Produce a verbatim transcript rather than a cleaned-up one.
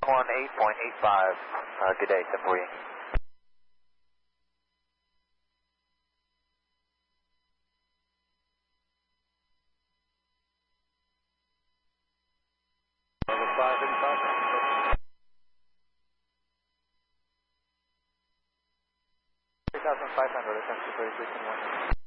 one eight point eight five. Uh, good day, seven four eight. five eighty-five. three thousand five hundred, attention thirty-six and one.